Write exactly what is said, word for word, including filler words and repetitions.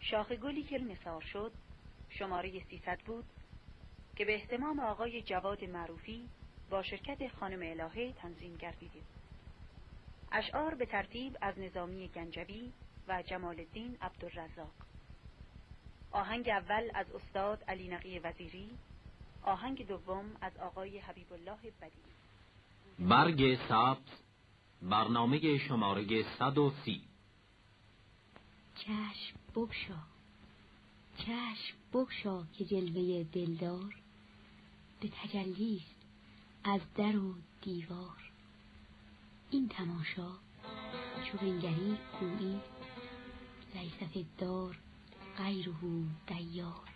شاخ گلی که نثار شد شماره سیصد بود که به اهتمام آقای جواد معروفی با شرکت خانم الهه تنظیم گردیده. اشعار به ترتیب از نظامی گنجوی و جمال الدین عبدالرزاق. آهنگ اول از استاد علی نقی وزیری، آهنگ دوم از آقای حبیب الله بدیعی. برگ سبز، برنامه شماره صد و سی. چشم بگشا، چشم بگشا که جلوه دلدار به تجلیست از در و دیوار. این تماشا چو بنگری گویی لیس فی الدار غیره دیار.